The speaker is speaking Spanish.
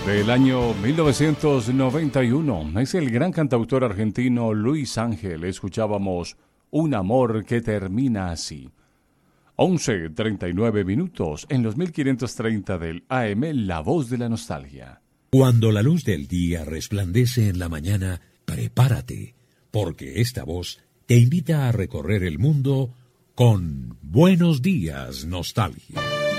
Del año 1991. Es el gran cantautor argentino Luis Ángel. Escuchábamos Un amor que termina así. 11:39 minutos en los 1530 del AM, La Voz de la Nostalgia. Cuando la luz del día resplandece en la mañana, prepárate, porque esta voz te invita a recorrer el mundo con Buenos Días, Nostalgia.